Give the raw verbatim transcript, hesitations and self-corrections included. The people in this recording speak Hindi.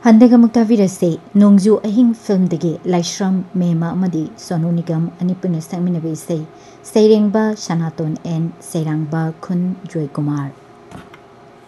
हंदगा मुक्ताविरसे नोंजू अहिंग फिल्म दगे लाइश्रम मेमा अमदी सोनू निगम अनिपुन संगमिनबे इसे सैरेंबा सनातन एन सैरांबा खुन जॉय कुमार।